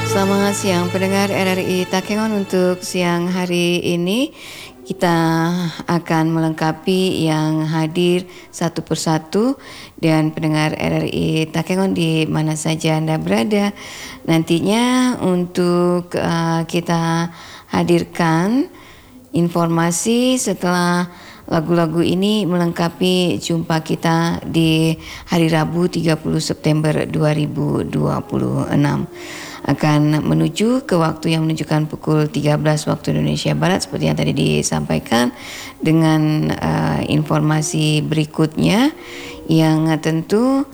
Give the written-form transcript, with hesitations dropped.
Selamat siang pendengar RRI Takengon. Untuk siang hari ini kita akan melengkapi yang hadir satu persatu, dan pendengar RRI Takengon di mana saja Anda berada. Nantinya untuk kita hadirkan informasi setelah lagu-lagu ini melengkapi jumpa kita di hari Rabu 30 September 2026. Akan menuju ke waktu yang menunjukkan pukul 13 waktu Indonesia Barat seperti yang tadi disampaikan, dengan informasi berikutnya yang tentu